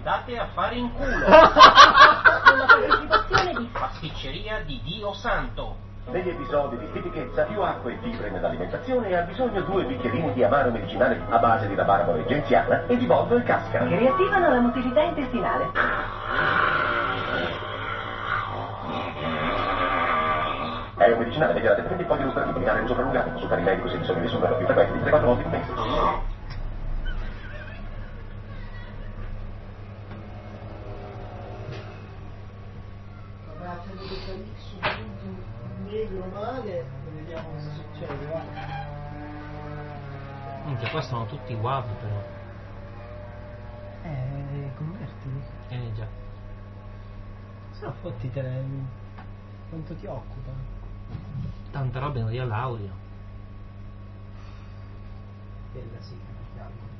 Andate a fare in culo. Con la partecipazione di Pasticceria di Dio Santo. Negli episodi di stitichezza, più acqua e fibre nell'alimentazione, ha bisogno 2 bicchierini di amaro medicinale a base di rabarbaro e genziana e di boldo e cascara. che riattivano la motilità intestinale. È un medicinale mediante effetti poco illustrativi di dare uso prolungato. Consultare il medico se bisogna di supero più frequenti di 3-4 volte al mese. Negro male e vediamo cosa succede, va. Minchia, qua sono tutti WAV però. Convertili. Già. Se no fottitele. Quanto ti occupa? Tanta roba in all'audio. Bella sì, che